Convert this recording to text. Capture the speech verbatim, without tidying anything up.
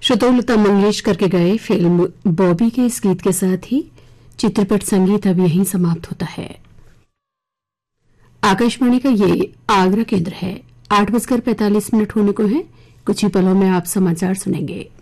श्रोताओं, लता मंगेशकर के गए फिल्म बॉबी के इस गीत के साथ ही चित्रपट संगीत अब यहीं समाप्त होता है। आकाशवाणी का ये आगरा केंद्र है। आठ बजकर पैंतालीस मिनट होने को है। कुछ ही पलों में आप समाचार सुनेंगे।